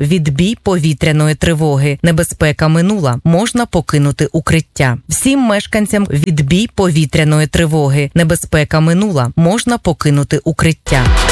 відбій повітряної тривоги. Небезпека минула. Можна покинути укриття. Всім мешканцям відбій повітряної тривоги. Небезпека минула. Можна покинути укриття.